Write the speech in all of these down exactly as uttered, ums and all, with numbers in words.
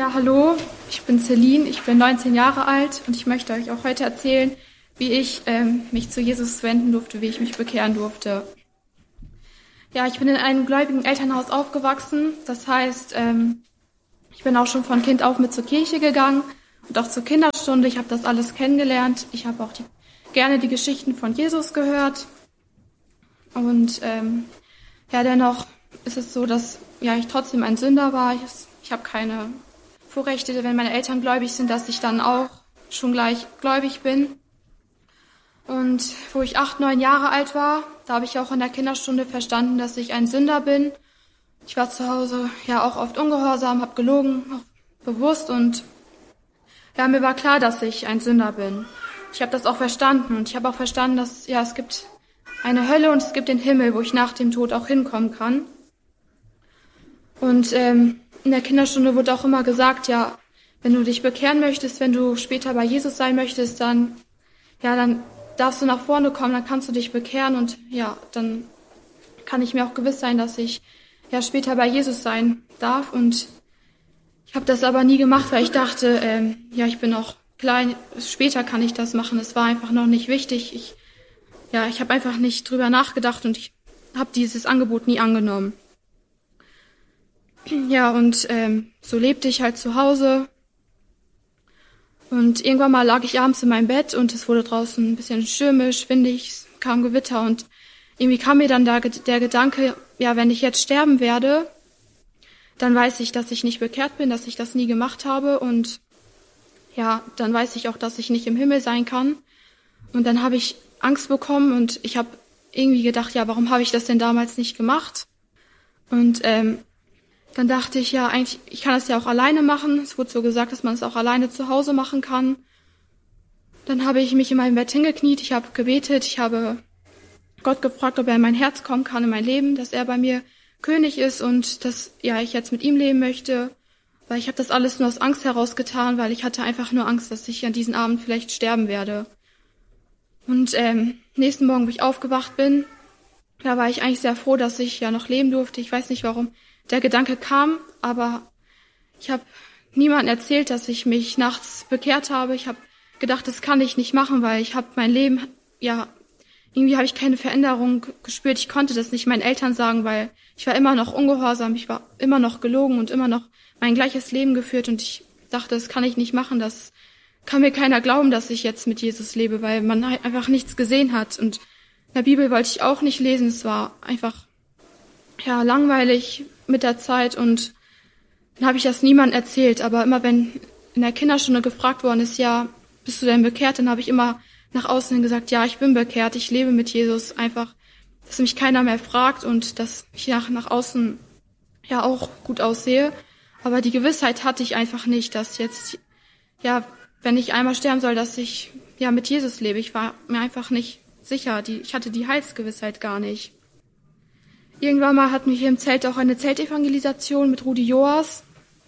Ja, hallo, ich bin Celine, ich bin neunzehn Jahre alt und ich möchte euch auch heute erzählen, wie ich ähm, mich zu Jesus wenden durfte, wie ich mich bekehren durfte. Ja, ich bin in einem gläubigen Elternhaus aufgewachsen, das heißt, ähm, ich bin auch schon von Kind auf mit zur Kirche gegangen und auch zur Kinderstunde. Ich habe das alles kennengelernt. Ich habe auch die, gerne die Geschichten von Jesus gehört. Und ähm, ja, dennoch ist es so, dass ja ich trotzdem ein Sünder war. Ich, ich habe keine Vorrechte, wenn meine Eltern gläubig sind, dass ich dann auch schon gleich gläubig bin. Und wo ich acht, neun Jahre alt war, da habe ich auch in der Kinderstunde verstanden, dass ich ein Sünder bin. Ich war zu Hause ja auch oft ungehorsam, habe gelogen, auch bewusst, und ja, mir war klar, dass ich ein Sünder bin. Ich habe das auch verstanden und ich habe auch verstanden, dass ja es gibt eine Hölle und es gibt den Himmel, wo ich nach dem Tod auch hinkommen kann. Und ähm, in der Kinderstunde wurde auch immer gesagt, ja, wenn du dich bekehren möchtest, wenn du später bei Jesus sein möchtest, dann ja, dann darfst du nach vorne kommen, dann kannst du dich bekehren und ja, dann kann ich mir auch gewiss sein, dass ich ja später bei Jesus sein darf. Und ich habe das aber nie gemacht, weil ich dachte, ähm, ja, ich bin noch klein, später kann ich das machen. Es war einfach noch nicht wichtig. Ich, ja, ich habe einfach nicht drüber nachgedacht und ich habe dieses Angebot nie angenommen. Ja, und ähm, so lebte ich halt zu Hause. Und irgendwann mal lag ich abends in meinem Bett und es wurde draußen ein bisschen stürmisch, windig, es kam Gewitter und irgendwie kam mir dann der, der Gedanke, ja, wenn ich jetzt sterben werde, dann weiß ich, dass ich nicht bekehrt bin, dass ich das nie gemacht habe und ja, dann weiß ich auch, dass ich nicht im Himmel sein kann. Und dann habe ich Angst bekommen und ich habe irgendwie gedacht, ja, warum habe ich das denn damals nicht gemacht? Und ähm, dann dachte ich, ja, eigentlich, ich kann das ja auch alleine machen. Es wurde so gesagt, dass man es auch alleine zu Hause machen kann. Dann habe ich mich in meinem Bett hingekniet, ich habe gebetet, ich habe Gott gefragt, ob er in mein Herz kommen kann, in mein Leben, dass er bei mir König ist und dass ja ich jetzt mit ihm leben möchte. Weil ich habe das alles nur aus Angst heraus getan, weil ich hatte einfach nur Angst, dass ich an diesem Abend vielleicht sterben werde. Und ähm, nächsten Morgen, wo ich aufgewacht bin, da war ich eigentlich sehr froh, dass ich ja noch leben durfte. Ich weiß nicht, warum der Gedanke kam, aber ich habe niemandem erzählt, dass ich mich nachts bekehrt habe. Ich habe gedacht, das kann ich nicht machen, weil ich habe mein Leben, ja, irgendwie habe ich keine Veränderung gespürt. Ich konnte das nicht meinen Eltern sagen, weil ich war immer noch ungehorsam, ich war immer noch gelogen und immer noch mein gleiches Leben geführt und ich dachte, das kann ich nicht machen, das kann mir keiner glauben, dass ich jetzt mit Jesus lebe, weil man einfach nichts gesehen hat und in der Bibel wollte ich auch nicht lesen. Es war einfach ja langweilig mit der Zeit und dann habe ich das niemandem erzählt. Aber immer wenn in der Kinderstunde gefragt worden ist, ja, bist du denn bekehrt, dann habe ich immer nach außen hin gesagt, ja, ich bin bekehrt, ich lebe mit Jesus. Einfach, dass mich keiner mehr fragt und dass ich nach, nach außen ja auch gut aussehe. Aber die Gewissheit hatte ich einfach nicht, dass jetzt, ja, wenn ich einmal sterben soll, dass ich ja mit Jesus lebe. Ich war mir einfach nicht sicher. Die, ich hatte die Heilsgewissheit gar nicht. Irgendwann mal hatten wir hier im Zelt auch eine Zeltevangelisation mit Rudi Joas.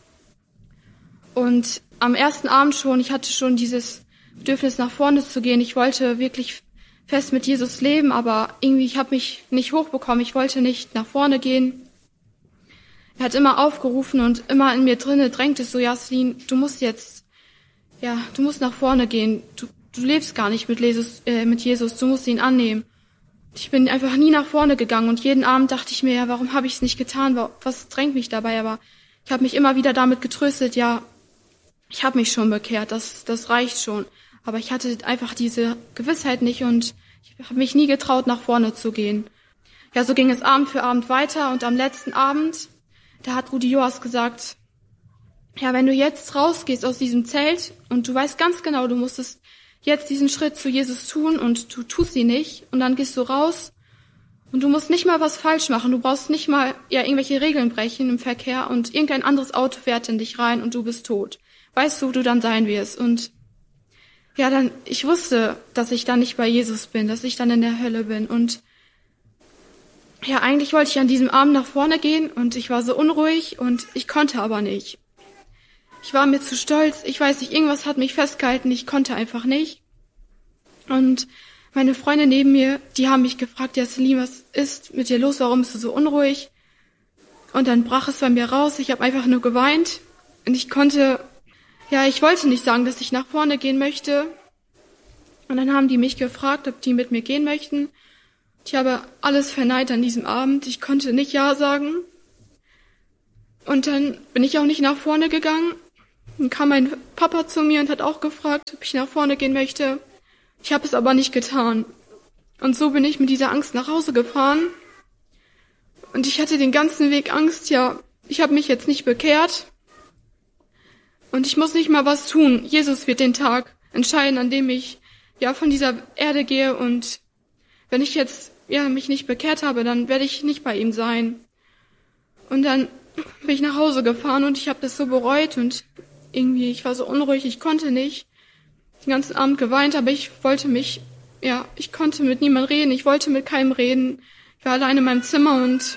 Und am ersten Abend schon, ich hatte schon dieses Bedürfnis, nach vorne zu gehen. Ich wollte wirklich fest mit Jesus leben, aber irgendwie, ich habe mich nicht hochbekommen. Ich wollte nicht nach vorne gehen. Er hat immer aufgerufen und immer in mir drinne drängt es so, Jasmin, du musst jetzt, ja, du musst nach vorne gehen. Du, du lebst gar nicht mit Jesus, äh, mit Jesus, du musst ihn annehmen. Ich bin einfach nie nach vorne gegangen und jeden Abend dachte ich mir, ja, warum habe ich es nicht getan? Was drängt mich dabei? Aber ich habe mich immer wieder damit getröstet, ja, ich habe mich schon bekehrt, das, das reicht schon. Aber ich hatte einfach diese Gewissheit nicht und ich habe mich nie getraut, nach vorne zu gehen. Ja, so ging es Abend für Abend weiter und am letzten Abend, da hat Rudi Joas gesagt, ja, wenn du jetzt rausgehst aus diesem Zelt und du weißt ganz genau, du musstest jetzt diesen Schritt zu Jesus tun und du tust ihn nicht und dann gehst du raus und du musst nicht mal was falsch machen, du brauchst nicht mal ja irgendwelche Regeln brechen im Verkehr und irgendein anderes Auto fährt in dich rein und du bist tot. Weißt du, wo du dann sein wirst? Und ja, dann, ich wusste, dass ich dann nicht bei Jesus bin, dass ich dann in der Hölle bin und ja, eigentlich wollte ich an diesem Abend nach vorne gehen und ich war so unruhig und ich konnte aber nicht. Ich war mir zu stolz, ich weiß nicht, irgendwas hat mich festgehalten, ich konnte einfach nicht. Und meine Freunde neben mir, die haben mich gefragt, ja Celine, was ist mit dir los, warum bist du so unruhig? Und dann brach es bei mir raus, ich habe einfach nur geweint. Und ich konnte, ja, ich wollte nicht sagen, dass ich nach vorne gehen möchte. Und dann haben die mich gefragt, ob die mit mir gehen möchten. Ich habe alles verneint an diesem Abend. Ich konnte nicht Ja sagen. Und dann bin ich auch nicht nach vorne gegangen. Dann kam mein Papa zu mir und hat auch gefragt, ob ich nach vorne gehen möchte. Ich habe es aber nicht getan. Und so bin ich mit dieser Angst nach Hause gefahren. Und ich hatte den ganzen Weg Angst, ja, ich habe mich jetzt nicht bekehrt. Und ich muss nicht mal was tun. Jesus wird den Tag entscheiden, an dem ich ja von dieser Erde gehe. Und wenn ich jetzt ja mich nicht bekehrt habe, dann werde ich nicht bei ihm sein. Und dann bin ich nach Hause gefahren und ich habe das so bereut und irgendwie, ich war so unruhig, ich konnte nicht. Den ganzen Abend geweint, aber ich wollte mich, ja, ich konnte mit niemandem reden, ich wollte mit keinem reden. Ich war allein in meinem Zimmer und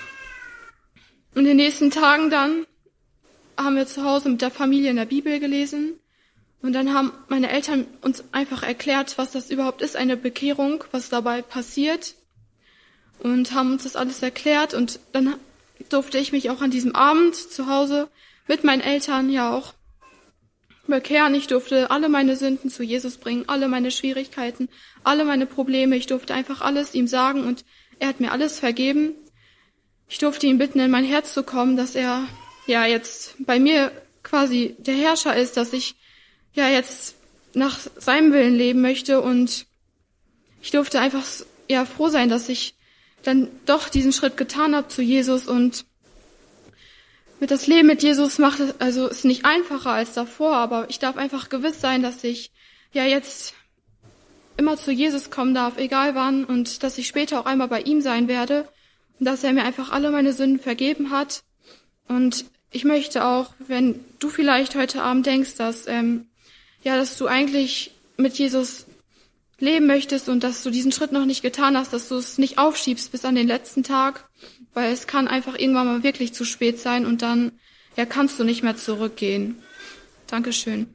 in den nächsten Tagen dann haben wir zu Hause mit der Familie in der Bibel gelesen und dann haben meine Eltern uns einfach erklärt, was das überhaupt ist, eine Bekehrung, was dabei passiert und haben uns das alles erklärt und dann durfte ich mich auch an diesem Abend zu Hause mit meinen Eltern ja auch bekehren. Ich durfte alle meine Sünden zu Jesus bringen, alle meine Schwierigkeiten, alle meine Probleme. Ich durfte einfach alles ihm sagen und er hat mir alles vergeben. Ich durfte ihn bitten, in mein Herz zu kommen, dass er ja jetzt bei mir quasi der Herrscher ist, dass ich ja jetzt nach seinem Willen leben möchte und ich durfte einfach ja froh sein, dass ich dann doch diesen Schritt getan habe zu Jesus und mit das Leben mit Jesus macht es, also ist nicht einfacher als davor, aber ich darf einfach gewiss sein, dass ich ja jetzt immer zu Jesus kommen darf, egal wann, und dass ich später auch einmal bei ihm sein werde und dass er mir einfach alle meine Sünden vergeben hat. Und ich möchte auch, wenn du vielleicht heute Abend denkst, dass ähm, ja, dass du eigentlich mit Jesus leben möchtest und dass du diesen Schritt noch nicht getan hast, dass du es nicht aufschiebst bis an den letzten Tag, weil es kann einfach irgendwann mal wirklich zu spät sein und dann ja, kannst du nicht mehr zurückgehen. Dankeschön.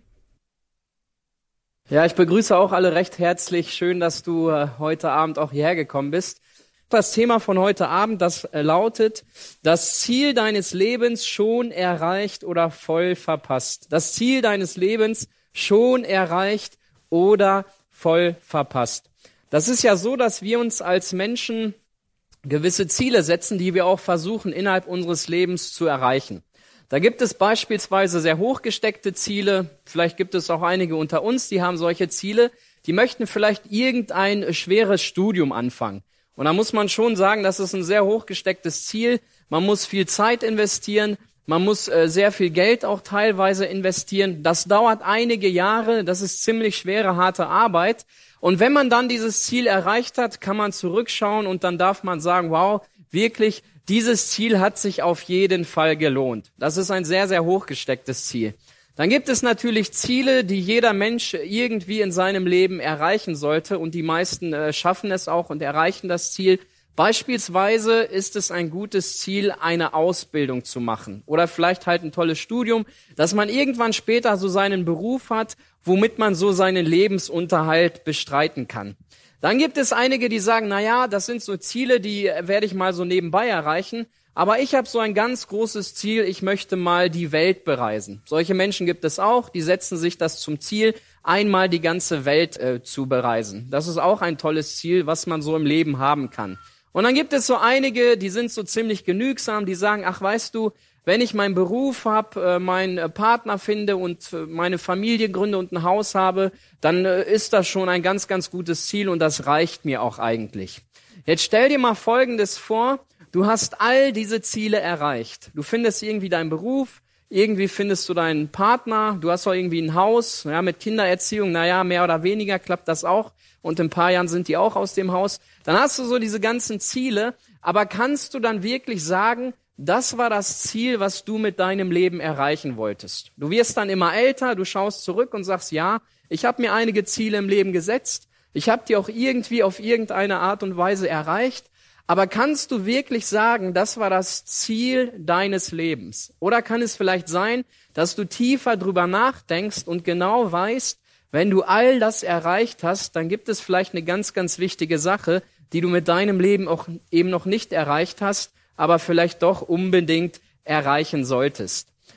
Ja, ich begrüße auch alle recht herzlich. Schön, dass du äh, heute Abend auch hierher gekommen bist. Das Thema von heute Abend, das äh, lautet, das Ziel deines Lebens schon erreicht oder voll verpasst. Das Ziel deines Lebens schon erreicht oder voll verpasst. Das ist ja so, dass wir uns als Menschen gewisse Ziele setzen, die wir auch versuchen, innerhalb unseres Lebens zu erreichen. Da gibt es beispielsweise sehr hochgesteckte Ziele. Vielleicht gibt es auch einige unter uns, die haben solche Ziele. Die möchten vielleicht irgendein schweres Studium anfangen. Und da muss man schon sagen, das ist ein sehr hochgestecktes Ziel. Man muss viel Zeit investieren. Man muss äh, sehr viel Geld auch teilweise investieren. Das dauert einige Jahre. Das ist ziemlich schwere, harte Arbeit. Und wenn man dann dieses Ziel erreicht hat, kann man zurückschauen und dann darf man sagen, wow, wirklich, dieses Ziel hat sich auf jeden Fall gelohnt. Das ist ein sehr, sehr hochgestecktes Ziel. Dann gibt es natürlich Ziele, die jeder Mensch irgendwie in seinem Leben erreichen sollte und die meisten äh, schaffen es auch und erreichen das Ziel. Beispielsweise ist es ein gutes Ziel, eine Ausbildung zu machen oder vielleicht halt ein tolles Studium, dass man irgendwann später so seinen Beruf hat, womit man so seinen Lebensunterhalt bestreiten kann. Dann gibt es einige, die sagen, na ja, das sind so Ziele, die werde ich mal so nebenbei erreichen, aber ich habe so ein ganz großes Ziel, ich möchte mal die Welt bereisen. Solche Menschen gibt es auch, die setzen sich das zum Ziel, einmal die ganze Welt äh, zu bereisen. Das ist auch ein tolles Ziel, was man so im Leben haben kann. Und dann gibt es so einige, die sind so ziemlich genügsam, die sagen, ach weißt du, wenn ich meinen Beruf habe, meinen Partner finde und meine Familie gründe und ein Haus habe, dann ist das schon ein ganz, ganz gutes Ziel und das reicht mir auch eigentlich. Jetzt stell dir mal Folgendes vor, du hast all diese Ziele erreicht. Du findest irgendwie deinen Beruf, irgendwie findest du deinen Partner, du hast auch irgendwie ein Haus, ja, mit Kindererziehung, naja, mehr oder weniger klappt das auch und in ein paar Jahren sind die auch aus dem Haus. Dann hast du so diese ganzen Ziele, aber kannst du dann wirklich sagen, das war das Ziel, was du mit deinem Leben erreichen wolltest? Du wirst dann immer älter, du schaust zurück und sagst, ja, ich habe mir einige Ziele im Leben gesetzt, ich habe die auch irgendwie auf irgendeine Art und Weise erreicht, aber kannst du wirklich sagen, das war das Ziel deines Lebens? Oder kann es vielleicht sein, dass du tiefer drüber nachdenkst und genau weißt, wenn du all das erreicht hast, dann gibt es vielleicht eine ganz, ganz wichtige Sache, die du mit deinem Leben auch eben noch nicht erreicht hast, aber vielleicht doch unbedingt erreichen solltest.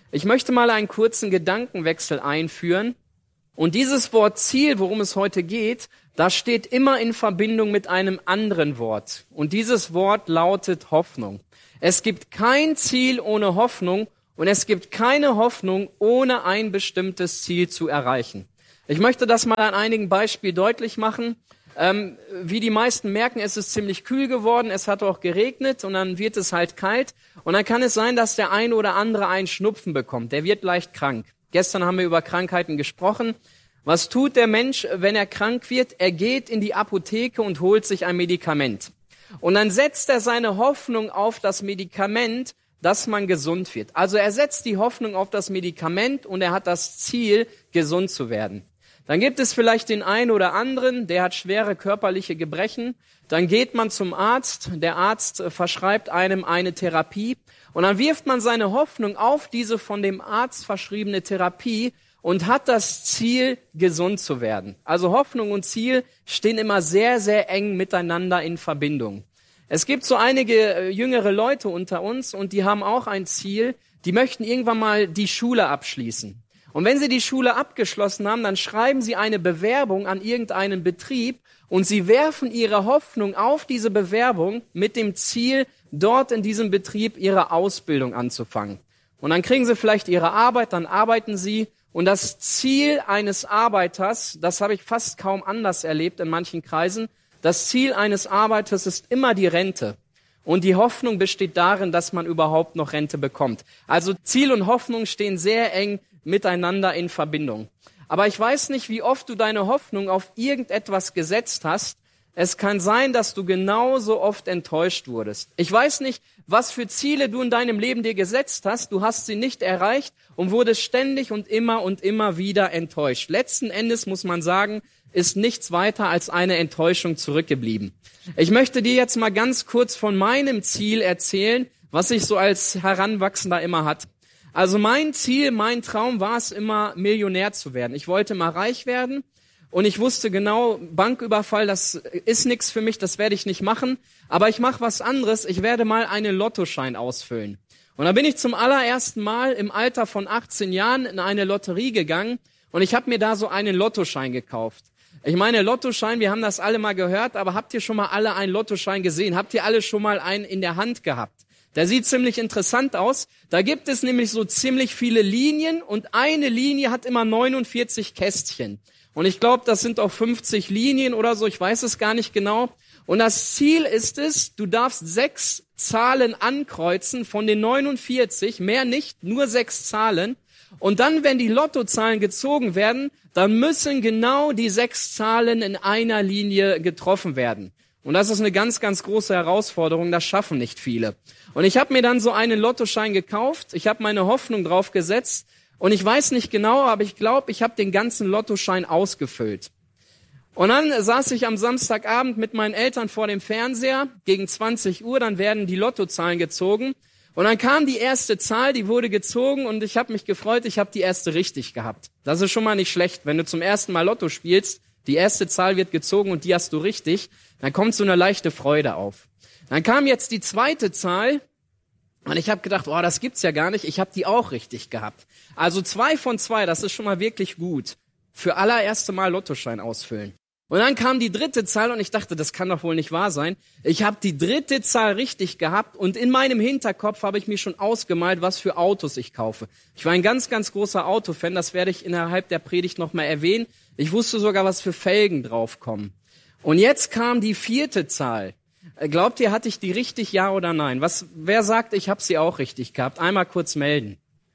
Ich möchte mal einen kurzen Gedankenwechsel einführen. Und dieses Wort Ziel, worum es heute geht, das steht immer in Verbindung mit einem anderen Wort. Und dieses Wort lautet Hoffnung. Es gibt kein Ziel ohne Hoffnung und es gibt keine Hoffnung, ohne ein bestimmtes Ziel zu erreichen. Ich möchte das mal an einigen Beispielen deutlich machen. Ähm, wie die meisten merken, es ist ziemlich kühl geworden, es hat auch geregnet und dann wird es halt kalt. Und dann kann es sein, dass der eine oder andere einen Schnupfen bekommt. Der wird leicht krank. Gestern haben wir über Krankheiten gesprochen. Was tut der Mensch, wenn er krank wird? Er geht in die Apotheke und holt sich ein Medikament. Und dann setzt er seine Hoffnung auf das Medikament, dass man gesund wird. Also er setzt die Hoffnung auf das Medikament und er hat das Ziel, gesund zu werden. Dann gibt es vielleicht den einen oder anderen, der hat schwere körperliche Gebrechen. Dann geht man zum Arzt, der Arzt verschreibt einem eine Therapie und dann wirft man seine Hoffnung auf diese von dem Arzt verschriebene Therapie und hat das Ziel, gesund zu werden. Also Hoffnung und Ziel stehen immer sehr, sehr eng miteinander in Verbindung. Es gibt so einige jüngere Leute unter uns und die haben auch ein Ziel, die möchten irgendwann mal die Schule abschließen. Und wenn sie die Schule abgeschlossen haben, dann schreiben sie eine Bewerbung an irgendeinen Betrieb und sie werfen ihre Hoffnung auf diese Bewerbung mit dem Ziel, dort in diesem Betrieb ihre Ausbildung anzufangen. Und dann kriegen sie vielleicht ihre Arbeit, dann arbeiten sie. Und das Ziel eines Arbeiters, das habe ich fast kaum anders erlebt in manchen Kreisen, das Ziel eines Arbeiters ist immer die Rente. Und die Hoffnung besteht darin, dass man überhaupt noch Rente bekommt. Also Ziel und Hoffnung stehen sehr eng miteinander in Verbindung. Aber ich weiß nicht, wie oft du deine Hoffnung auf irgendetwas gesetzt hast. Es kann sein, dass du genauso oft enttäuscht wurdest. Ich weiß nicht, was für Ziele du in deinem Leben dir gesetzt hast. Du hast sie nicht erreicht und wurdest ständig und immer und immer wieder enttäuscht. Letzten Endes muss man sagen, ist nichts weiter als eine Enttäuschung zurückgeblieben. Ich möchte dir jetzt mal ganz kurz von meinem Ziel erzählen, was ich so als Heranwachsender immer hatte. Also mein Ziel, mein Traum war es immer, Millionär zu werden. Ich wollte mal reich werden und ich wusste genau, Banküberfall, das ist nichts für mich, das werde ich nicht machen. Aber ich mache was anderes, ich werde mal einen Lottoschein ausfüllen. Und da bin ich zum allerersten Mal im Alter von achtzehn Jahren in eine Lotterie gegangen und ich habe mir da so einen Lottoschein gekauft. Ich meine, Lottoschein, wir haben das alle mal gehört, aber habt ihr schon mal alle einen Lottoschein gesehen? Habt ihr alle schon mal einen in der Hand gehabt? Der sieht ziemlich interessant aus. Da gibt es nämlich so ziemlich viele Linien und eine Linie hat immer neunundvierzig Kästchen. Und ich glaube, das sind auch fünfzig Linien oder so, ich weiß es gar nicht genau. Und das Ziel ist es, du darfst sechs Zahlen ankreuzen von den neunundvierzig, mehr nicht, nur sechs Zahlen. Und dann, wenn die Lottozahlen gezogen werden, dann müssen genau die sechs Zahlen in einer Linie getroffen werden. Und das ist eine ganz, ganz große Herausforderung, das schaffen nicht viele. Und ich habe mir dann so einen Lottoschein gekauft, ich habe meine Hoffnung drauf gesetzt und ich weiß nicht genau, aber ich glaube, ich habe den ganzen Lottoschein ausgefüllt. Und dann saß ich am Samstagabend mit meinen Eltern vor dem Fernseher, gegen zwanzig Uhr, dann werden die Lottozahlen gezogen. Und dann kam die erste Zahl, die wurde gezogen und ich habe mich gefreut, ich habe die erste richtig gehabt. Das ist schon mal nicht schlecht, wenn du zum ersten Mal Lotto spielst, die erste Zahl wird gezogen und die hast du richtig, dann kommt so eine leichte Freude auf. Dann kam jetzt die zweite Zahl und ich habe gedacht, oh, das gibt's ja gar nicht, ich habe die auch richtig gehabt. Also zwei von zwei, das ist schon mal wirklich gut. Für allererste Mal Lottoschein ausfüllen. Und dann kam die dritte Zahl und ich dachte, das kann doch wohl nicht wahr sein. Ich habe die dritte Zahl richtig gehabt und in meinem Hinterkopf habe ich mir schon ausgemalt, was für Autos ich kaufe. Ich war ein ganz, ganz großer Autofan, das werde ich innerhalb der Predigt nochmal erwähnen. Ich wusste sogar, was für Felgen draufkommen. Und jetzt kam die vierte Zahl. Glaubt ihr, hatte ich die richtig, ja oder nein? Was? Wer sagt, ich habe sie auch richtig gehabt? Einmal kurz melden.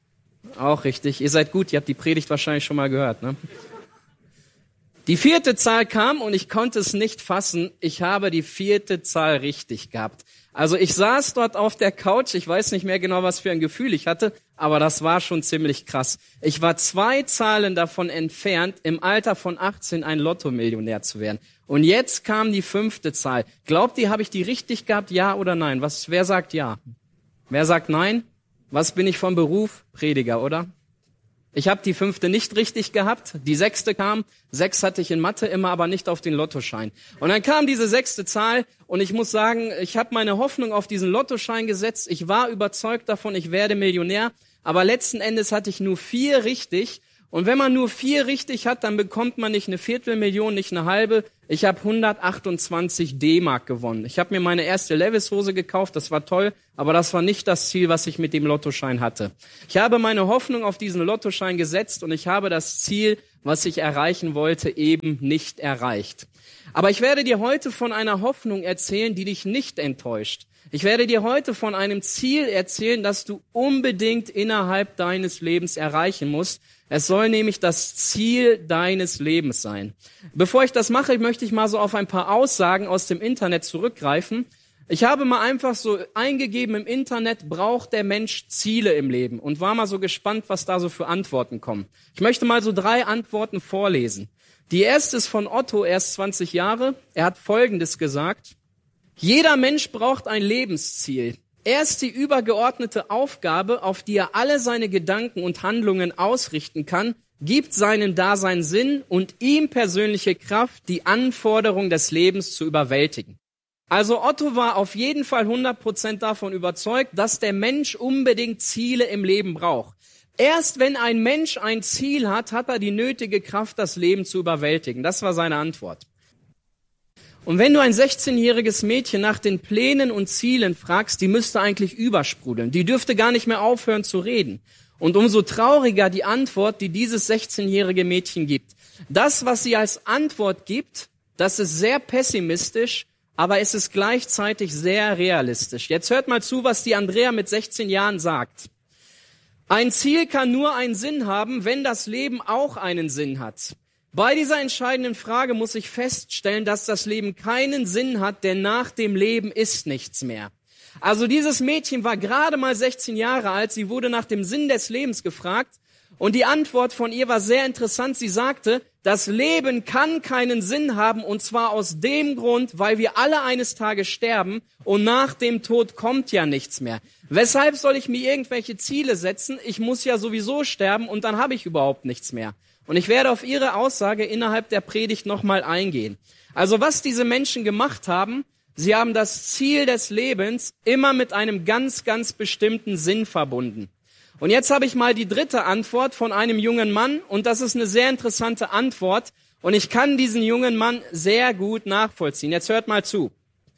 Auch richtig. Ihr seid gut, ihr habt die Predigt wahrscheinlich schon mal gehört, ne? Die vierte Zahl kam und ich konnte es nicht fassen. Ich habe die vierte Zahl richtig gehabt. Also ich saß dort auf der Couch. Ich weiß nicht mehr genau, was für ein Gefühl ich hatte, aber das war schon ziemlich krass. Ich war zwei Zahlen davon entfernt, im Alter von achtzehn ein Lotto-Millionär zu werden. Und jetzt kam die fünfte Zahl. Glaubt ihr, habe ich die richtig gehabt? Ja oder nein? Was? Wer sagt ja? Wer sagt nein? Was bin ich vom Beruf? Prediger, oder? Ich habe die fünfte nicht richtig gehabt, die sechste kam, sechs hatte ich in Mathe immer, aber nicht auf den Lottoschein. Und dann kam diese sechste Zahl und ich muss sagen, ich habe meine Hoffnung auf diesen Lottoschein gesetzt, ich war überzeugt davon, ich werde Millionär, aber letzten Endes hatte ich nur vier richtig. Und wenn man nur vier richtig hat, dann bekommt man nicht eine Viertelmillion, nicht eine halbe. Ich habe hundertachtundzwanzig D-Mark gewonnen. Ich habe mir meine erste Levi's-Hose gekauft, das war toll, aber das war nicht das Ziel, was ich mit dem Lottoschein hatte. Ich habe meine Hoffnung auf diesen Lottoschein gesetzt und ich habe das Ziel, was ich erreichen wollte, eben nicht erreicht. Aber ich werde dir heute von einer Hoffnung erzählen, die dich nicht enttäuscht. Ich werde dir heute von einem Ziel erzählen, das du unbedingt innerhalb deines Lebens erreichen musst. Es soll nämlich das Ziel deines Lebens sein. Bevor ich das mache, möchte ich mal so auf ein paar Aussagen aus dem Internet zurückgreifen. Ich habe mal einfach so eingegeben im Internet, braucht der Mensch Ziele im Leben? Und war mal so gespannt, was da so für Antworten kommen. Ich möchte mal so drei Antworten vorlesen. Die erste ist von Otto, er ist zwanzig Jahre. Er hat Folgendes gesagt: Jeder Mensch braucht ein Lebensziel. Er ist die übergeordnete Aufgabe, auf die er alle seine Gedanken und Handlungen ausrichten kann, gibt seinem Dasein Sinn und ihm persönliche Kraft, die Anforderungen des Lebens zu überwältigen. Also Otto war auf jeden Fall hundert Prozent davon überzeugt, dass der Mensch unbedingt Ziele im Leben braucht. Erst wenn ein Mensch ein Ziel hat, hat er die nötige Kraft, das Leben zu überwältigen. Das war seine Antwort. Und wenn du ein sechzehnjähriges Mädchen nach den Plänen und Zielen fragst, die müsste eigentlich übersprudeln. Die dürfte gar nicht mehr aufhören zu reden. Und umso trauriger die Antwort, die dieses sechzehnjährige Mädchen gibt. Das, was sie als Antwort gibt, das ist sehr pessimistisch, aber es ist gleichzeitig sehr realistisch. Jetzt hört mal zu, was die Andrea mit sechzehn Jahren sagt. Ein Ziel kann nur einen Sinn haben, wenn das Leben auch einen Sinn hat. Bei dieser entscheidenden Frage muss ich feststellen, dass das Leben keinen Sinn hat, denn nach dem Leben ist nichts mehr. Also dieses Mädchen war gerade mal sechzehn Jahre alt, sie wurde nach dem Sinn des Lebens gefragt und die Antwort von ihr war sehr interessant. Sie sagte, das Leben kann keinen Sinn haben und zwar aus dem Grund, weil wir alle eines Tages sterben und nach dem Tod kommt ja nichts mehr. Weshalb soll ich mir irgendwelche Ziele setzen? Ich muss ja sowieso sterben und dann habe ich überhaupt nichts mehr. Und ich werde auf ihre Aussage innerhalb der Predigt nochmal eingehen. Also was diese Menschen gemacht haben, sie haben das Ziel des Lebens immer mit einem ganz, ganz bestimmten Sinn verbunden. Und jetzt habe ich mal die dritte Antwort von einem jungen Mann und das ist eine sehr interessante Antwort und ich kann diesen jungen Mann sehr gut nachvollziehen. Jetzt hört mal zu.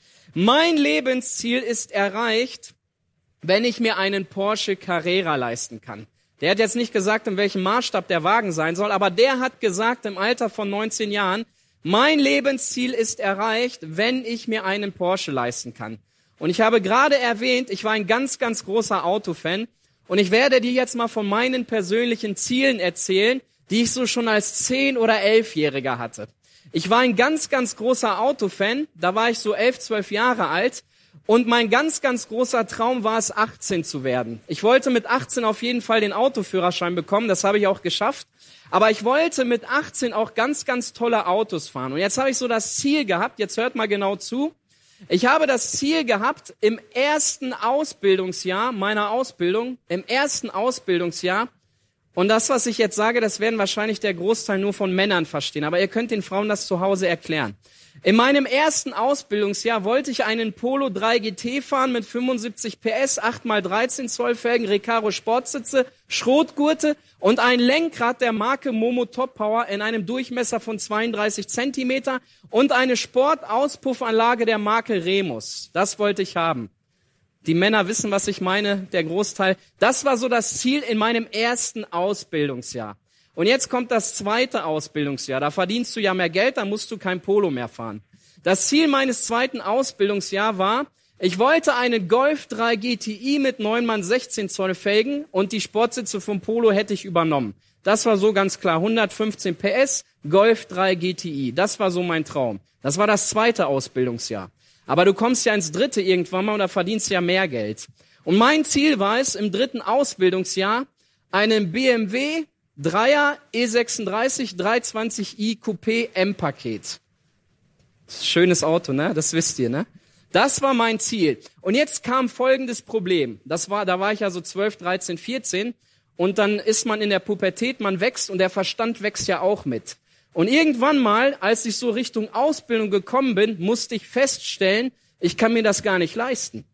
Mein Lebensziel ist erreicht, wenn ich mir einen Porsche Carrera leisten kann. Der hat jetzt nicht gesagt, in welchem Maßstab der Wagen sein soll, aber der hat gesagt im Alter von neunzehn Jahren, mein Lebensziel ist erreicht, wenn ich mir einen Porsche leisten kann. Und ich habe gerade erwähnt, ich war ein ganz, ganz großer Autofan und ich werde dir jetzt mal von meinen persönlichen Zielen erzählen, die ich so schon als zehn- oder elfjähriger hatte. Ich war ein ganz, ganz großer Autofan, da war ich so elf, zwölf Jahre alt. Und mein ganz, ganz großer Traum war es, achtzehn zu werden. Ich wollte mit achtzehn auf jeden Fall den Autoführerschein bekommen, das habe ich auch geschafft. Aber ich wollte mit achtzehn auch ganz, ganz tolle Autos fahren. Und jetzt habe ich so das Ziel gehabt, jetzt hört mal genau zu. Ich habe das Ziel gehabt, im ersten Ausbildungsjahr meiner Ausbildung, im ersten Ausbildungsjahr, und das, was ich jetzt sage, das werden wahrscheinlich der Großteil nur von Männern verstehen, aber ihr könnt den Frauen das zu Hause erklären. In meinem ersten Ausbildungsjahr wollte ich einen Polo drei G T fahren mit fünfundsiebzig P S, acht mal dreizehn Zoll Felgen, Recaro Sportsitze, Schrotgurte und ein Lenkrad der Marke Momo Top Power in einem Durchmesser von zweiunddreißig Zentimeter und eine Sportauspuffanlage der Marke Remus. Das wollte ich haben. Die Männer wissen, was ich meine, der Großteil. Das war so das Ziel in meinem ersten Ausbildungsjahr. Und jetzt kommt das zweite Ausbildungsjahr. Da verdienst du ja mehr Geld, da musst du kein Polo mehr fahren. Das Ziel meines zweiten Ausbildungsjahres war, ich wollte einen Golf drei G T I mit neun mal sechzehn Zoll Felgen und die Sportsitze vom Polo hätte ich übernommen. Das war so ganz klar. hundertfünfzehn P S, Golf drei G T I. Das war so mein Traum. Das war das zweite Ausbildungsjahr. Aber du kommst ja ins dritte irgendwann mal und da verdienst du ja mehr Geld. Und mein Ziel war es, im dritten Ausbildungsjahr einen B M W Dreier E sechsunddreißig dreihundertzwanzig i Coupé M-Paket. Schönes Auto, ne? Das wisst ihr, ne? Das war mein Ziel. Und jetzt kam folgendes Problem. Das war, da war ich ja so zwölf, dreizehn, vierzehn. Und dann ist man in der Pubertät, man wächst und der Verstand wächst ja auch mit. Und irgendwann mal, als ich so Richtung Ausbildung gekommen bin, musste ich feststellen, ich kann mir das gar nicht leisten.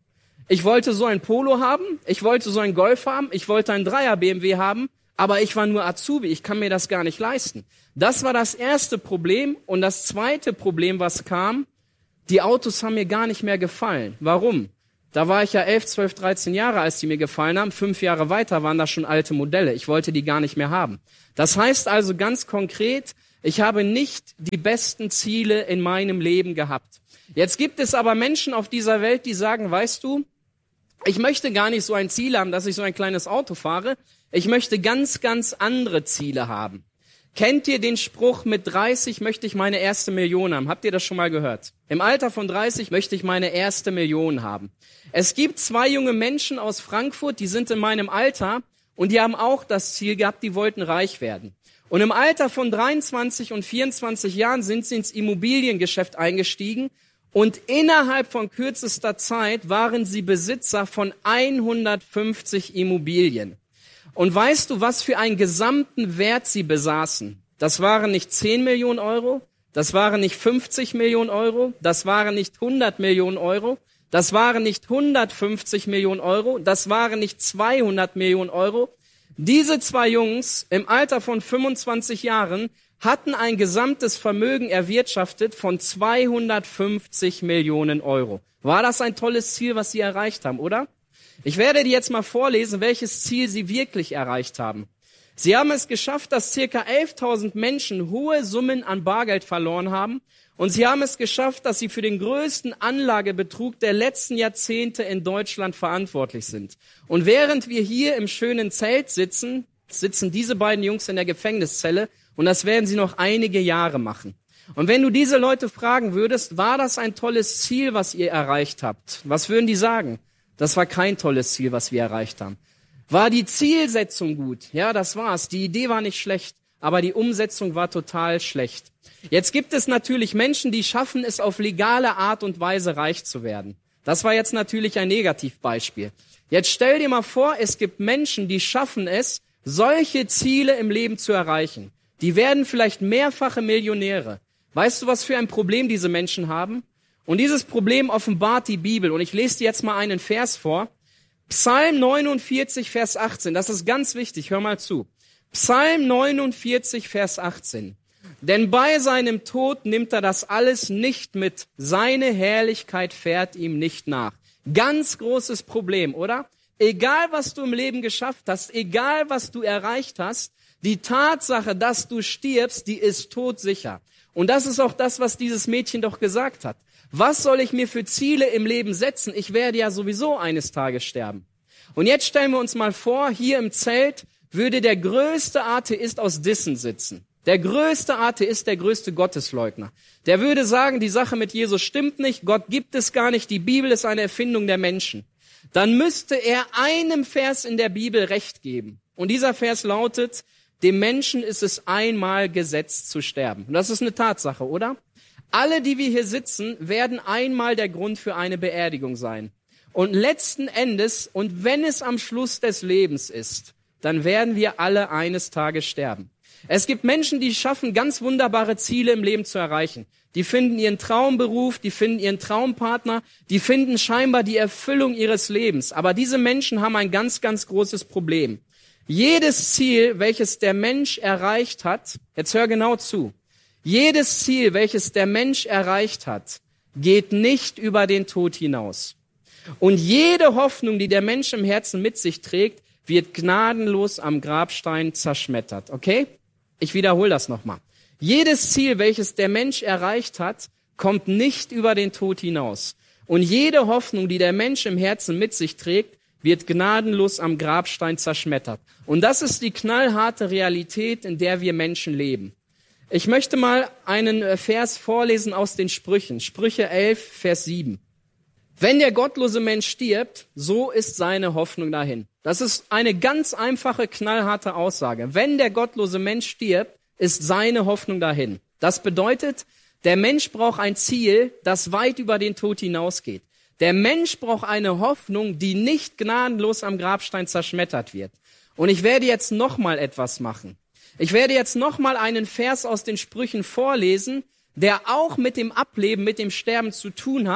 Ich wollte so ein Polo haben, ich wollte so ein Golf haben, ich wollte ein Dreier B M W haben, aber ich war nur Azubi, ich kann mir das gar nicht leisten. Das war das erste Problem. Und das zweite Problem, was kam, die Autos haben mir gar nicht mehr gefallen. Warum? Da war ich ja elf, zwölf, dreizehn Jahre, als die mir gefallen haben. Fünf Jahre weiter waren das schon alte Modelle. Ich wollte die gar nicht mehr haben. Das heißt also ganz konkret, ich habe nicht die besten Ziele in meinem Leben gehabt. Jetzt gibt es aber Menschen auf dieser Welt, die sagen, weißt du, ich möchte gar nicht so ein Ziel haben, dass ich so ein kleines Auto fahre. Ich möchte ganz, ganz andere Ziele haben. Kennt ihr den Spruch, mit dreißig möchte ich meine erste Million haben? Habt ihr das schon mal gehört? Im Alter von dreißig möchte ich meine erste Million haben. Es gibt zwei junge Menschen aus Frankfurt, die sind in meinem Alter und die haben auch das Ziel gehabt, die wollten reich werden. Und im Alter von dreiundzwanzig und vierundzwanzig Jahren sind sie ins Immobiliengeschäft eingestiegen und innerhalb von kürzester Zeit waren sie Besitzer von hundertfünfzig Immobilien. Und weißt du, was für einen gesamten Wert sie besaßen? Das waren nicht zehn Millionen Euro, das waren nicht fünfzig Millionen Euro, das waren nicht hundert Millionen Euro, das waren nicht hundertfünfzig Millionen Euro, das waren nicht zweihundert Millionen Euro. Diese zwei Jungs im Alter von fünfundzwanzig Jahren hatten ein gesamtes Vermögen erwirtschaftet von zweihundertfünfzig Millionen Euro. War das ein tolles Ziel, was sie erreicht haben, oder? Ich werde dir jetzt mal vorlesen, welches Ziel sie wirklich erreicht haben. Sie haben es geschafft, dass circa elftausend Menschen hohe Summen an Bargeld verloren haben. Und sie haben es geschafft, dass sie für den größten Anlagebetrug der letzten Jahrzehnte in Deutschland verantwortlich sind. Und während wir hier im schönen Zelt sitzen, sitzen diese beiden Jungs in der Gefängniszelle. Und das werden sie noch einige Jahre machen. Und wenn du diese Leute fragen würdest, war das ein tolles Ziel, was ihr erreicht habt? Was würden die sagen? Das war kein tolles Ziel, was wir erreicht haben. War die Zielsetzung gut? Ja, das war's. Die Idee war nicht schlecht, aber die Umsetzung war total schlecht. Jetzt gibt es natürlich Menschen, die schaffen es auf legale Art und Weise reich zu werden. Das war jetzt natürlich ein Negativbeispiel. Jetzt stell dir mal vor, es gibt Menschen, die schaffen es, solche Ziele im Leben zu erreichen. Die werden vielleicht mehrfache Millionäre. Weißt du, was für ein Problem diese Menschen haben? Und dieses Problem offenbart die Bibel. Und ich lese dir jetzt mal einen Vers vor. Psalm neunundvierzig, Vers achtzehn. Das ist ganz wichtig. Hör mal zu. Psalm neunundvierzig, Vers achtzehn. Denn bei seinem Tod nimmt er das alles nicht mit. Seine Herrlichkeit fährt ihm nicht nach. Ganz großes Problem, oder? Egal, was du im Leben geschafft hast, egal, was du erreicht hast, die Tatsache, dass du stirbst, die ist todsicher. Und das ist auch das, was dieses Mädchen doch gesagt hat. Was soll ich mir für Ziele im Leben setzen? Ich werde ja sowieso eines Tages sterben. Und jetzt stellen wir uns mal vor, hier im Zelt würde der größte Atheist aus Dissen sitzen. Der größte Atheist, der größte Gottesleugner. Der würde sagen, die Sache mit Jesus stimmt nicht, Gott gibt es gar nicht, die Bibel ist eine Erfindung der Menschen. Dann müsste er einem Vers in der Bibel Recht geben. Und dieser Vers lautet, dem Menschen ist es einmal gesetzt zu sterben. Und das ist eine Tatsache, oder? Alle, die wir hier sitzen, werden einmal der Grund für eine Beerdigung sein. Und letzten Endes, und wenn es am Schluss des Lebens ist, dann werden wir alle eines Tages sterben. Es gibt Menschen, die schaffen, ganz wunderbare Ziele im Leben zu erreichen. Die finden ihren Traumberuf, die finden ihren Traumpartner, die finden scheinbar die Erfüllung ihres Lebens. Aber diese Menschen haben ein ganz, ganz großes Problem. Jedes Ziel, welches der Mensch erreicht hat, jetzt hör genau zu, jedes Ziel, welches der Mensch erreicht hat, geht nicht über den Tod hinaus. Und jede Hoffnung, die der Mensch im Herzen mit sich trägt, wird gnadenlos am Grabstein zerschmettert. Okay? Ich wiederhole das nochmal. Jedes Ziel, welches der Mensch erreicht hat, kommt nicht über den Tod hinaus. Und jede Hoffnung, die der Mensch im Herzen mit sich trägt, wird gnadenlos am Grabstein zerschmettert. Und das ist die knallharte Realität, in der wir Menschen leben. Ich möchte mal einen Vers vorlesen aus den Sprüchen. Sprüche elf, Vers sieben. Wenn der gottlose Mensch stirbt, so ist seine Hoffnung dahin. Das ist eine ganz einfache, knallharte Aussage. Wenn der gottlose Mensch stirbt, ist seine Hoffnung dahin. Das bedeutet, der Mensch braucht ein Ziel, das weit über den Tod hinausgeht. Der Mensch braucht eine Hoffnung, die nicht gnadenlos am Grabstein zerschmettert wird. Und ich werde jetzt noch mal etwas machen. Ich werde jetzt noch mal einen Vers aus den Sprüchen vorlesen, der auch mit dem Ableben, mit dem Sterben zu tun hat,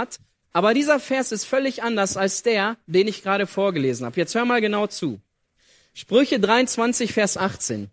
Aber dieser Vers ist völlig anders als der, den ich gerade vorgelesen habe. Jetzt hör mal genau zu. Sprüche dreiundzwanzig, Vers achtzehn.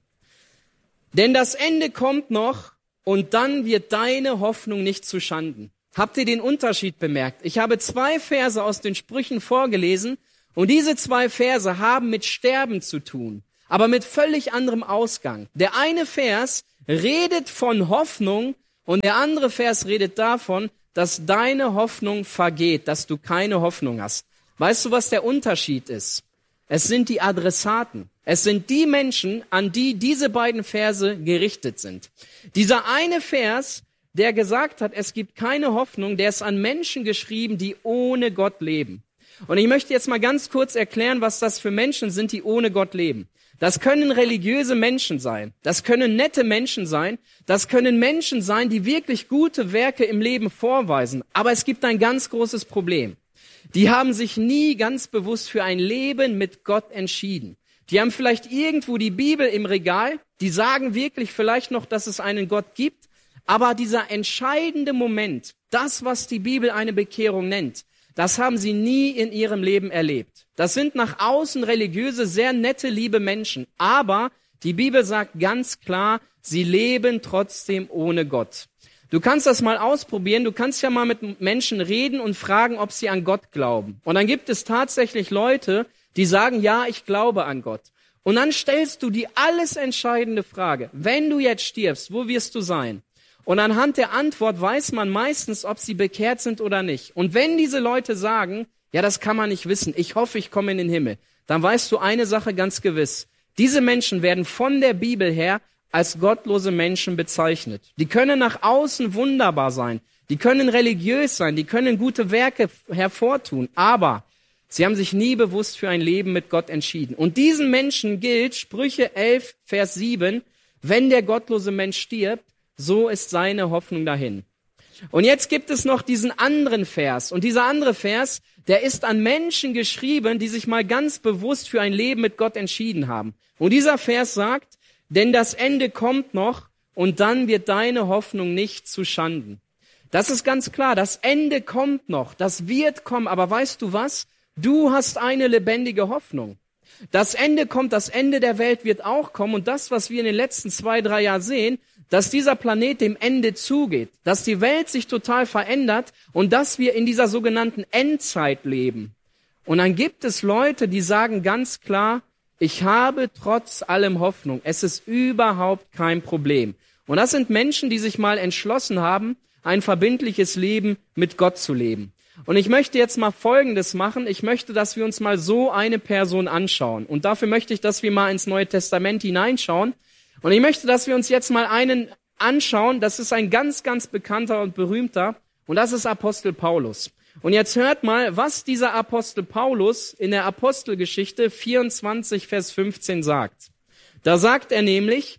Denn das Ende kommt noch und dann wird deine Hoffnung nicht zu Schanden. Habt ihr den Unterschied bemerkt? Ich habe zwei Verse aus den Sprüchen vorgelesen und diese zwei Verse haben mit Sterben zu tun, aber mit völlig anderem Ausgang. Der eine Vers redet von Hoffnung und der andere Vers redet davon, dass deine Hoffnung vergeht, dass du keine Hoffnung hast. Weißt du, was der Unterschied ist? Es sind die Adressaten. Es sind die Menschen, an die diese beiden Verse gerichtet sind. Dieser eine Vers, der gesagt hat, es gibt keine Hoffnung, der ist an Menschen geschrieben, die ohne Gott leben. Und ich möchte jetzt mal ganz kurz erklären, was das für Menschen sind, die ohne Gott leben. Das können religiöse Menschen sein, das können nette Menschen sein, das können Menschen sein, die wirklich gute Werke im Leben vorweisen. Aber es gibt ein ganz großes Problem. Die haben sich nie ganz bewusst für ein Leben mit Gott entschieden. Die haben vielleicht irgendwo die Bibel im Regal, die sagen wirklich vielleicht noch, dass es einen Gott gibt, aber dieser entscheidende Moment, das, was die Bibel eine Bekehrung nennt, das haben sie nie in ihrem Leben erlebt. Das sind nach außen religiöse, sehr nette, liebe Menschen. Aber die Bibel sagt ganz klar, sie leben trotzdem ohne Gott. Du kannst das mal ausprobieren. Du kannst ja mal mit Menschen reden und fragen, ob sie an Gott glauben. Und dann gibt es tatsächlich Leute, die sagen, ja, ich glaube an Gott. Und dann stellst du die alles entscheidende Frage. Wenn du jetzt stirbst, wo wirst du sein? Und anhand der Antwort weiß man meistens, ob sie bekehrt sind oder nicht. Und wenn diese Leute sagen, ja, das kann man nicht wissen, ich hoffe, ich komme in den Himmel, dann weißt du eine Sache ganz gewiss. Diese Menschen werden von der Bibel her als gottlose Menschen bezeichnet. Die können nach außen wunderbar sein, die können religiös sein, die können gute Werke hervortun, aber sie haben sich nie bewusst für ein Leben mit Gott entschieden. Und diesen Menschen gilt Sprüche elf, Vers sieben, wenn der gottlose Mensch stirbt, so ist seine Hoffnung dahin. Und jetzt gibt es noch diesen anderen Vers. Und dieser andere Vers, der ist an Menschen geschrieben, die sich mal ganz bewusst für ein Leben mit Gott entschieden haben. Und dieser Vers sagt, denn das Ende kommt noch und dann wird deine Hoffnung nicht zu Schanden. Das ist ganz klar, das Ende kommt noch, das wird kommen. Aber weißt du was? Du hast eine lebendige Hoffnung. Das Ende kommt, das Ende der Welt wird auch kommen. Und das, was wir in den letzten zwei, drei Jahren sehen, dass dieser Planet dem Ende zugeht, dass die Welt sich total verändert und dass wir in dieser sogenannten Endzeit leben. Und dann gibt es Leute, die sagen ganz klar, ich habe trotz allem Hoffnung. Es ist überhaupt kein Problem. Und das sind Menschen, die sich mal entschlossen haben, ein verbindliches Leben mit Gott zu leben. Und ich möchte jetzt mal Folgendes machen. Ich möchte, dass wir uns mal so eine Person anschauen. Und dafür möchte ich, dass wir mal ins Neue Testament hineinschauen. Und ich möchte, dass wir uns jetzt mal einen anschauen. Das ist ein ganz, ganz bekannter und berühmter. Und das ist Apostel Paulus. Und jetzt hört mal, was dieser Apostel Paulus in der Apostelgeschichte vierundzwanzig, Vers fünfzehn sagt. Da sagt er nämlich,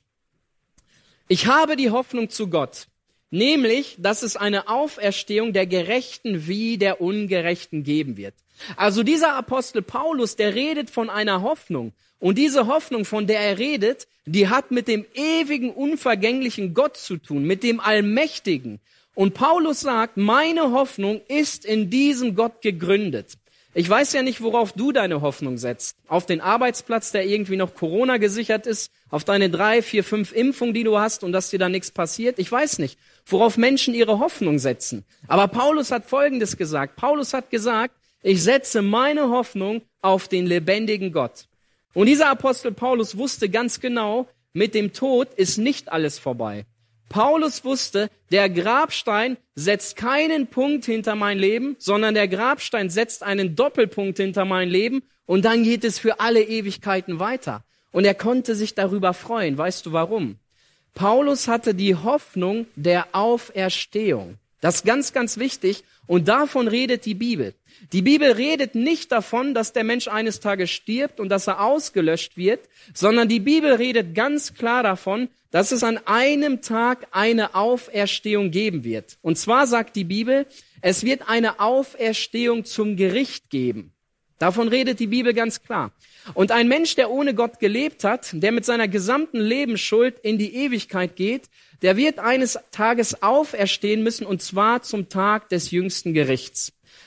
ich habe die Hoffnung zu Gott, nämlich, dass es eine Auferstehung der Gerechten wie der Ungerechten geben wird. Also dieser Apostel Paulus, der redet von einer Hoffnung. Und diese Hoffnung, von der er redet, die hat mit dem ewigen, unvergänglichen Gott zu tun, mit dem Allmächtigen. Und Paulus sagt, meine Hoffnung ist in diesem Gott gegründet. Ich weiß ja nicht, worauf du deine Hoffnung setzt. Auf den Arbeitsplatz, der irgendwie noch Corona gesichert ist, auf deine drei, vier, fünf Impfungen, die du hast und dass dir da nichts passiert. Ich weiß nicht, worauf Menschen ihre Hoffnung setzen. Aber Paulus hat Folgendes gesagt. Paulus hat gesagt, ich setze meine Hoffnung auf den lebendigen Gott. Und dieser Apostel Paulus wusste ganz genau, mit dem Tod ist nicht alles vorbei. Paulus wusste, der Grabstein setzt keinen Punkt hinter mein Leben, sondern der Grabstein setzt einen Doppelpunkt hinter mein Leben und dann geht es für alle Ewigkeiten weiter. Und er konnte sich darüber freuen. Weißt du warum? Paulus hatte die Hoffnung der Auferstehung. Das ist ganz, ganz wichtig und davon redet die Bibel. Die Bibel redet nicht davon, dass der Mensch eines Tages stirbt und dass er ausgelöscht wird, sondern die Bibel redet ganz klar davon, dass es an einem Tag eine Auferstehung geben wird. Und zwar sagt die Bibel, es wird eine Auferstehung zum Gericht geben. Davon redet die Bibel ganz klar. Und ein Mensch, der ohne Gott gelebt hat, der mit seiner gesamten Lebensschuld in die Ewigkeit geht, der wird eines Tages auferstehen müssen, und zwar zum Tag des jüngsten Gerichts.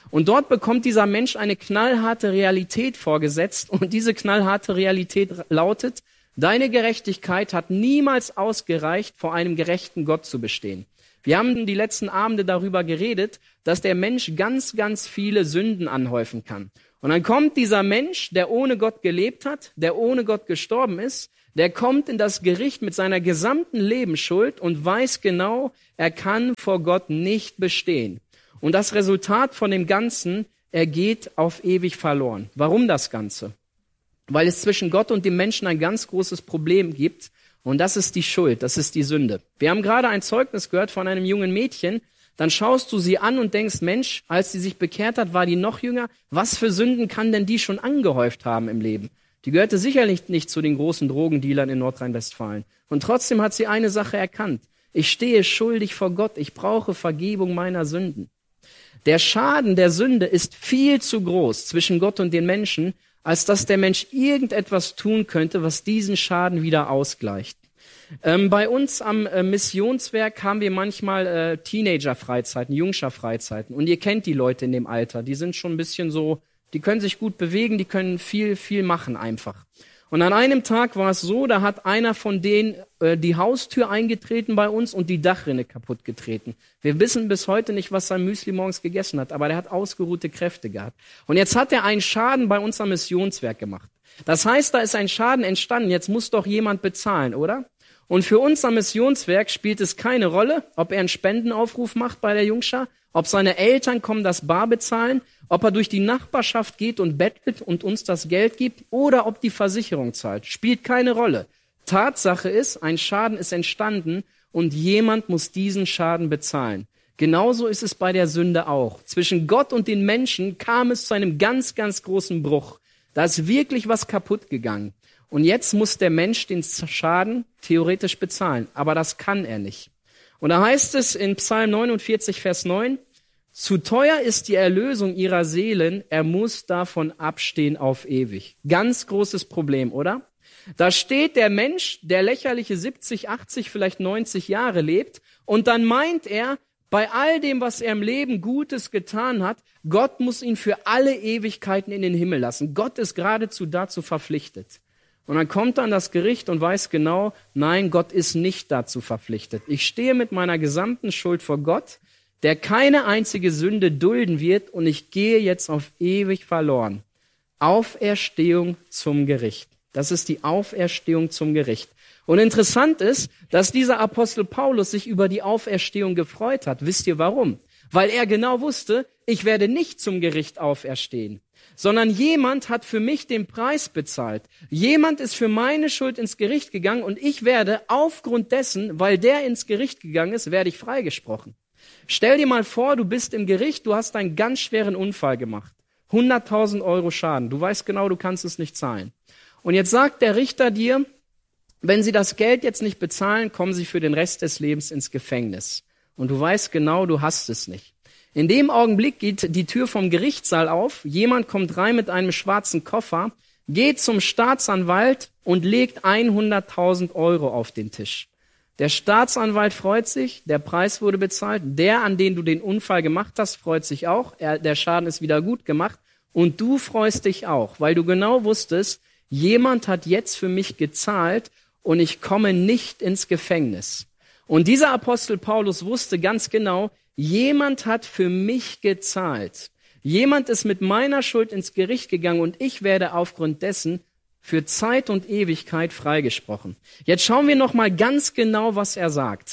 Und dort bekommt dieser Mensch eine knallharte Realität vorgesetzt. Und diese knallharte Realität lautet, deine Gerechtigkeit hat niemals ausgereicht, vor einem gerechten Gott zu bestehen. Wir haben die letzten Abende darüber geredet, dass der Mensch ganz, ganz viele Sünden anhäufen kann. Und dann kommt dieser Mensch, der ohne Gott gelebt hat, der ohne Gott gestorben ist, der kommt in das Gericht mit seiner gesamten Lebensschuld und weiß genau, er kann vor Gott nicht bestehen. Und das Resultat von dem Ganzen, er geht auf ewig verloren. Warum das Ganze? Weil es zwischen Gott und dem Menschen ein ganz großes Problem gibt. Und das ist die Schuld, das ist die Sünde. Wir haben gerade ein Zeugnis gehört von einem jungen Mädchen. Dann schaust du sie an und denkst, Mensch, als sie sich bekehrt hat, war die noch jünger. Was für Sünden kann denn die schon angehäuft haben im Leben? Die gehörte sicherlich nicht zu den großen Drogendealern in Nordrhein-Westfalen. Und trotzdem hat sie eine Sache erkannt. Ich stehe schuldig vor Gott. Ich brauche Vergebung meiner Sünden. Der Schaden der Sünde ist viel zu groß zwischen Gott und den Menschen, als dass der Mensch irgendetwas tun könnte, was diesen Schaden wieder ausgleicht. Ähm, bei uns am äh, Missionswerk haben wir manchmal äh, Teenager-Freizeiten, Jungscher-Freizeiten. Und ihr kennt die Leute in dem Alter. Die sind schon ein bisschen so, die können sich gut bewegen, die können viel, viel machen einfach. Und an einem Tag war es so, da hat einer von denen äh, die Haustür eingetreten bei uns und die Dachrinne kaputt getreten. Wir wissen bis heute nicht, was sein Müsli morgens gegessen hat, aber der hat ausgeruhte Kräfte gehabt. Und jetzt hat er einen Schaden bei uns am Missionswerk gemacht. Das heißt, da ist ein Schaden entstanden, jetzt muss doch jemand bezahlen, oder? Und für uns am Missionswerk spielt es keine Rolle, ob er einen Spendenaufruf macht bei der Jungschar, ob seine Eltern kommen, das bar bezahlen, ob er durch die Nachbarschaft geht und bettelt und uns das Geld gibt oder ob die Versicherung zahlt. Spielt keine Rolle. Tatsache ist, ein Schaden ist entstanden und jemand muss diesen Schaden bezahlen. Genauso ist es bei der Sünde auch. Zwischen Gott und den Menschen kam es zu einem ganz, ganz großen Bruch. Da ist wirklich was kaputt gegangen. Und jetzt muss der Mensch den Schaden theoretisch bezahlen. Aber das kann er nicht. Und da heißt es in Psalm neunundvierzig, Vers neun, zu teuer ist die Erlösung ihrer Seelen, er muss davon abstehen auf ewig. Ganz großes Problem, oder? Da steht der Mensch, der lächerliche siebzig, achtzig, vielleicht neunzig Jahre lebt, und dann meint er, bei all dem, was er im Leben Gutes getan hat, Gott muss ihn für alle Ewigkeiten in den Himmel lassen. Gott ist geradezu dazu verpflichtet. Und dann kommt er an das Gericht und weiß genau, nein, Gott ist nicht dazu verpflichtet. Ich stehe mit meiner gesamten Schuld vor Gott, der keine einzige Sünde dulden wird, und ich gehe jetzt auf ewig verloren. Auferstehung zum Gericht. Das ist die Auferstehung zum Gericht. Und interessant ist, dass dieser Apostel Paulus sich über die Auferstehung gefreut hat. Wisst ihr warum? Weil er genau wusste, ich werde nicht zum Gericht auferstehen, sondern jemand hat für mich den Preis bezahlt. Jemand ist für meine Schuld ins Gericht gegangen und ich werde aufgrund dessen, weil der ins Gericht gegangen ist, werde ich freigesprochen. Stell dir mal vor, du bist im Gericht, du hast einen ganz schweren Unfall gemacht. hunderttausend Euro Schaden. Du weißt genau, du kannst es nicht zahlen. Und jetzt sagt der Richter dir, wenn Sie das Geld jetzt nicht bezahlen, kommen Sie für den Rest des Lebens ins Gefängnis. Und du weißt genau, du hast es nicht. In dem Augenblick geht die Tür vom Gerichtssaal auf, jemand kommt rein mit einem schwarzen Koffer, geht zum Staatsanwalt und legt hunderttausend Euro auf den Tisch. Der Staatsanwalt freut sich, der Preis wurde bezahlt, der, an den du den Unfall gemacht hast, freut sich auch, er, der Schaden ist wieder gut gemacht, und du freust dich auch, weil du genau wusstest, jemand hat jetzt für mich gezahlt und ich komme nicht ins Gefängnis. Und dieser Apostel Paulus wusste ganz genau, jemand hat für mich gezahlt. Jemand ist mit meiner Schuld ins Gericht gegangen und ich werde aufgrund dessen für Zeit und Ewigkeit freigesprochen. Jetzt schauen wir noch mal ganz genau, was er sagt.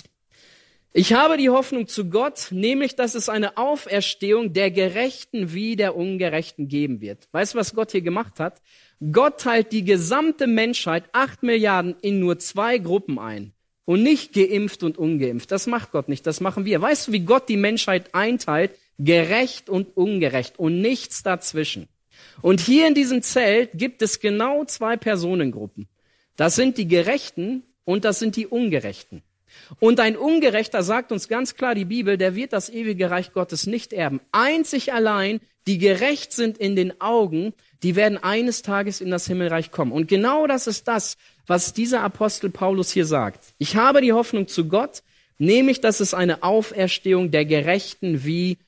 Ich habe die Hoffnung zu Gott, nämlich, dass es eine Auferstehung der Gerechten wie der Ungerechten geben wird. Weißt du, was Gott hier gemacht hat? Gott teilt die gesamte Menschheit, acht Milliarden, in nur zwei Gruppen ein. Und nicht geimpft und ungeimpft. Das macht Gott nicht, das machen wir. Weißt du, wie Gott die Menschheit einteilt? Gerecht und ungerecht und nichts dazwischen. Und hier in diesem Zelt gibt es genau zwei Personengruppen. Das sind die Gerechten und das sind die Ungerechten. Und ein Ungerechter, sagt uns ganz klar die Bibel, der wird das ewige Reich Gottes nicht erben. Einzig allein, die gerecht sind in den Augen, die werden eines Tages in das Himmelreich kommen. Und genau das ist das, was dieser Apostel Paulus hier sagt. Ich habe die Hoffnung zu Gott, nämlich, dass es eine Auferstehung der Gerechten wie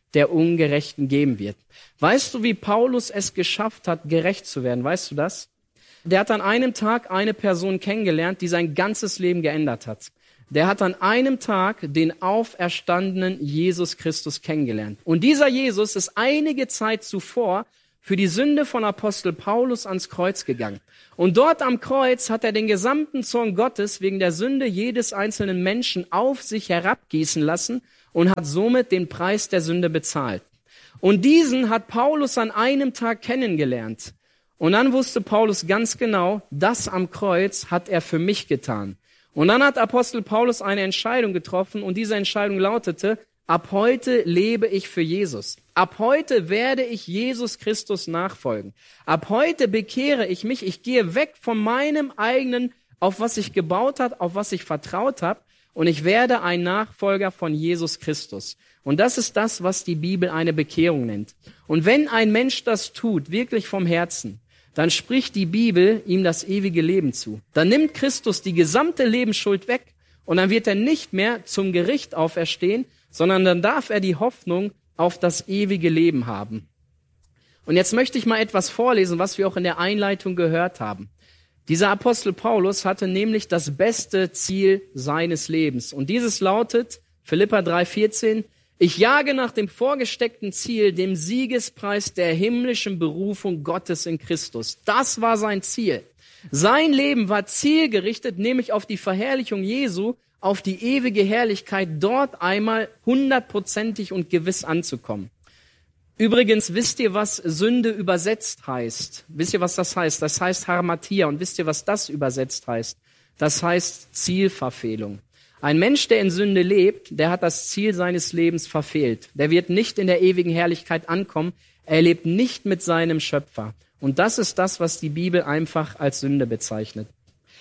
der Ungerechten geben wird. Weißt du, wie Paulus es geschafft hat, gerecht zu werden? Weißt du das? Der hat an einem Tag eine Person kennengelernt, die sein ganzes Leben geändert hat. Der hat an einem Tag den auferstandenen Jesus Christus kennengelernt. Und dieser Jesus ist einige Zeit zuvor für die Sünde von Apostel Paulus ans Kreuz gegangen. Und dort am Kreuz hat er den gesamten Zorn Gottes wegen der Sünde jedes einzelnen Menschen auf sich herabgießen lassen und hat somit den Preis der Sünde bezahlt. Und diesen hat Paulus an einem Tag kennengelernt. Und dann wusste Paulus ganz genau, das am Kreuz hat er für mich getan. Und dann hat Apostel Paulus eine Entscheidung getroffen und diese Entscheidung lautete, ab heute lebe ich für Jesus. Ab heute werde ich Jesus Christus nachfolgen. Ab heute bekehre ich mich. Ich gehe weg von meinem eigenen, auf was ich gebaut habe, auf was ich vertraut habe. Und ich werde ein Nachfolger von Jesus Christus. Und das ist das, was die Bibel eine Bekehrung nennt. Und wenn ein Mensch das tut, wirklich vom Herzen, dann spricht die Bibel ihm das ewige Leben zu. Dann nimmt Christus die gesamte Lebensschuld weg und dann wird er nicht mehr zum Gericht auferstehen, sondern dann darf er die Hoffnung auf das ewige Leben haben. Und jetzt möchte ich mal etwas vorlesen, was wir auch in der Einleitung gehört haben. Dieser Apostel Paulus hatte nämlich das beste Ziel seines Lebens. Und dieses lautet, Philipper drei vierzehn, ich jage nach dem vorgesteckten Ziel, dem Siegespreis der himmlischen Berufung Gottes in Christus. Das war sein Ziel. Sein Leben war zielgerichtet, nämlich auf die Verherrlichung Jesu, auf die ewige Herrlichkeit, dort einmal hundertprozentig und gewiss anzukommen. Übrigens, wisst ihr, was Sünde übersetzt heißt? Wisst ihr, was das heißt? Das heißt Harmatia. Und wisst ihr, was das übersetzt heißt? Das heißt Zielverfehlung. Ein Mensch, der in Sünde lebt, der hat das Ziel seines Lebens verfehlt. Der wird nicht in der ewigen Herrlichkeit ankommen. Er lebt nicht mit seinem Schöpfer. Und das ist das, was die Bibel einfach als Sünde bezeichnet.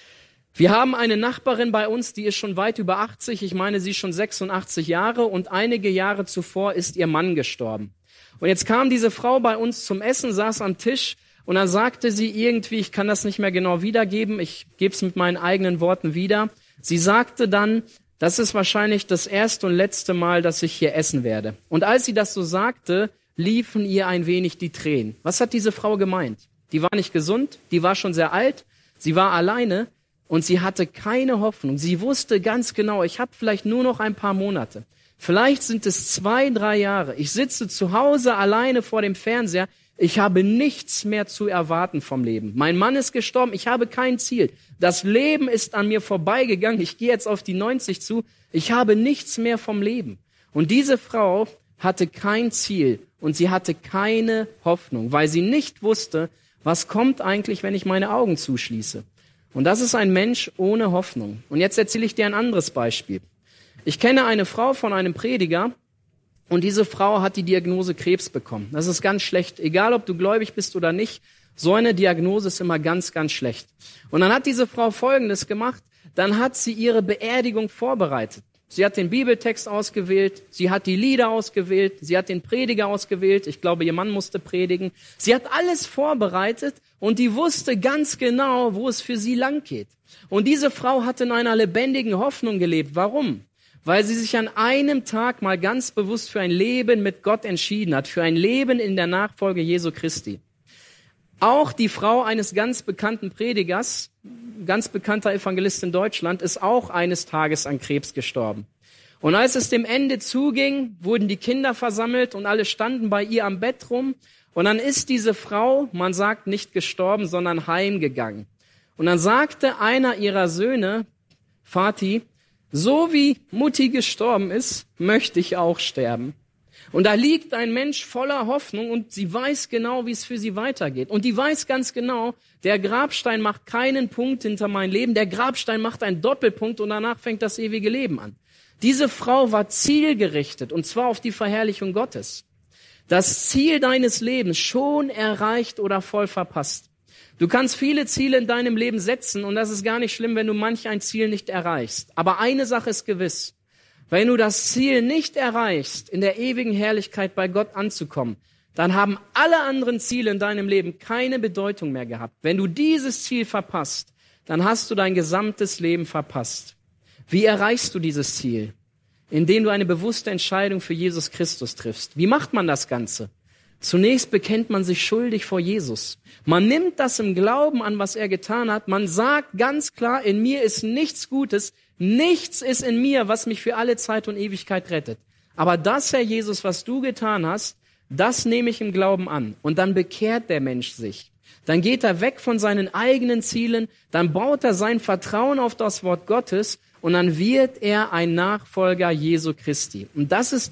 Wir haben eine Nachbarin bei uns, die ist schon weit über achtzig. Ich meine, sie ist schon sechsundachtzig Jahre und einige Jahre zuvor ist ihr Mann gestorben. Und jetzt kam diese Frau bei uns zum Essen, saß am Tisch und dann sagte sie irgendwie, ich kann das nicht mehr genau wiedergeben, ich gebe es mit meinen eigenen Worten wieder. Sie sagte dann, das ist wahrscheinlich das erste und letzte Mal, dass ich hier essen werde. Und als sie das so sagte, liefen ihr ein wenig die Tränen. Was hat diese Frau gemeint? Die war nicht gesund, die war schon sehr alt, sie war alleine und sie hatte keine Hoffnung. Sie wusste ganz genau, ich habe vielleicht nur noch ein paar Monate. Vielleicht sind es zwei, drei Jahre. Ich sitze zu Hause alleine vor dem Fernseher. Ich habe nichts mehr zu erwarten vom Leben. Mein Mann ist gestorben. Ich habe kein Ziel. Das Leben ist an mir vorbeigegangen. Ich gehe jetzt auf die neunzig zu. Ich habe nichts mehr vom Leben. Und diese Frau hatte kein Ziel und sie hatte keine Hoffnung, weil sie nicht wusste, was kommt eigentlich, wenn ich meine Augen zuschließe. Und das ist ein Mensch ohne Hoffnung. Und jetzt erzähle ich dir ein anderes Beispiel. Ich kenne eine Frau von einem Prediger und diese Frau hat die Diagnose Krebs bekommen. Das ist ganz schlecht. Egal, ob du gläubig bist oder nicht, so eine Diagnose ist immer ganz, ganz schlecht. Und dann hat diese Frau Folgendes gemacht. Dann hat sie ihre Beerdigung vorbereitet. Sie hat den Bibeltext ausgewählt, sie hat die Lieder ausgewählt, sie hat den Prediger ausgewählt. Ich glaube, ihr Mann musste predigen. Sie hat alles vorbereitet und die wusste ganz genau, wo es für sie lang geht. Und diese Frau hat in einer lebendigen Hoffnung gelebt. Warum? Weil sie sich an einem Tag mal ganz bewusst für ein Leben mit Gott entschieden hat, für ein Leben in der Nachfolge Jesu Christi. Auch die Frau eines ganz bekannten Predigers, ganz bekannter Evangelist in Deutschland, ist auch eines Tages an Krebs gestorben. Und als es dem Ende zuging, wurden die Kinder versammelt und alle standen bei ihr am Bett rum. Und dann ist diese Frau, man sagt nicht gestorben, sondern heimgegangen. Und dann sagte einer ihrer Söhne, Vati, so wie Mutti gestorben ist, möchte ich auch sterben. Und da liegt ein Mensch voller Hoffnung und sie weiß genau, wie es für sie weitergeht. Und die weiß ganz genau, der Grabstein macht keinen Punkt hinter mein Leben, der Grabstein macht einen Doppelpunkt und danach fängt das ewige Leben an. Diese Frau war zielgerichtet und zwar auf die Verherrlichung Gottes. Das Ziel deines Lebens schon erreicht oder voll verpasst. Du kannst viele Ziele in deinem Leben setzen und das ist gar nicht schlimm, wenn du manch ein Ziel nicht erreichst. Aber eine Sache ist gewiss. Wenn du das Ziel nicht erreichst, in der ewigen Herrlichkeit bei Gott anzukommen, dann haben alle anderen Ziele in deinem Leben keine Bedeutung mehr gehabt. Wenn du dieses Ziel verpasst, dann hast du dein gesamtes Leben verpasst. Wie erreichst du dieses Ziel? indem du eine bewusste Entscheidung für Jesus Christus triffst. Wie macht man das Ganze? Zunächst bekennt man sich schuldig vor Jesus. Man nimmt das im Glauben an, was er getan hat. Man sagt ganz klar, in mir ist nichts Gutes, nichts ist in mir, was mich für alle Zeit und Ewigkeit rettet. Aber das, Herr Jesus, was du getan hast, das nehme ich im Glauben an. Und dann bekehrt der Mensch sich. Dann geht er weg von seinen eigenen Zielen, dann baut er sein Vertrauen auf das Wort Gottes und dann wird er ein Nachfolger Jesu Christi. Und das ist